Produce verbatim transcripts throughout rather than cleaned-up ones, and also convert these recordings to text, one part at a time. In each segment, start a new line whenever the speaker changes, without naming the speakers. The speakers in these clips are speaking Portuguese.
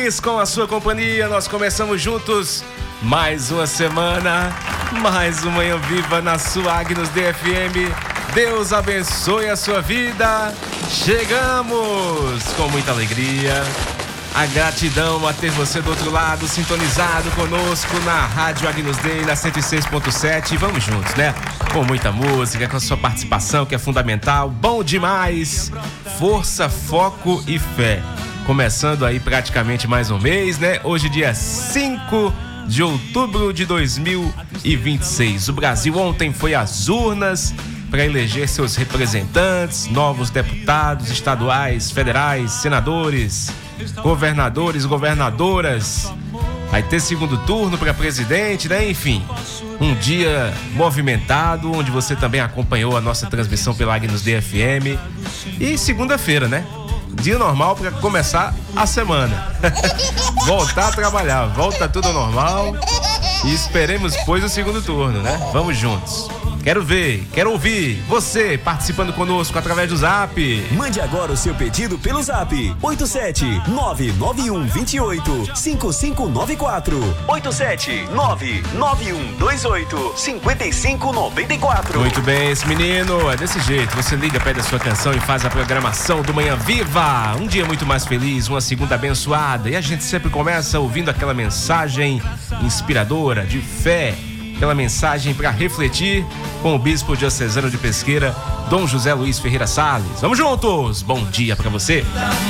feliz com a sua companhia. Nós começamos juntos mais uma semana, mais uma manhã viva na sua Agnus D F M. Deus abençoe a sua vida. Chegamos com muita alegria. A gratidão a ter você do outro lado, sintonizado conosco na Rádio Agnus Dei, na cento e seis ponto sete. Vamos juntos, né? Com muita música, com a sua participação, que é fundamental. Bom demais! Força, foco e fé. Começando aí praticamente mais um mês, né? Hoje, dia cinco de outubro de dois mil e vinte e seis. O Brasil ontem foi às urnas para eleger seus representantes, novos deputados estaduais, federais, senadores, governadores, governadoras. Vai ter segundo turno para presidente, né? Enfim, um dia movimentado, onde você também acompanhou a nossa transmissão pela Agnus D F M. E segunda-feira, né? Dia normal para começar a semana. Voltar a trabalhar, volta tudo ao normal. E esperemos, pois, o segundo turno, né? Vamos juntos. Quero ver, quero ouvir você participando conosco através do Zap.
Mande agora o seu pedido pelo Zap. oito sete nove nove um dois oito cinco cinco nove quatro. oito sete nove nove um dois oito cinco cinco nove quatro.
Muito bem, esse menino é desse jeito. Você liga, pede a sua canção e faz a programação do Manhã Viva. Um dia muito mais feliz, uma segunda abençoada. E a gente sempre começa ouvindo aquela mensagem inspiradora, de fé. Aquela mensagem para refletir com o bispo diocesano de Pesqueira, Dom José Luiz Ferreira Salles. Vamos juntos! Bom dia para você!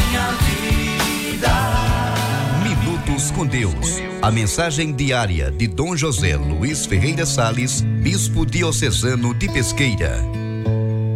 Minutos com Deus. A mensagem diária de Dom José Luiz Ferreira Salles, bispo diocesano de Pesqueira.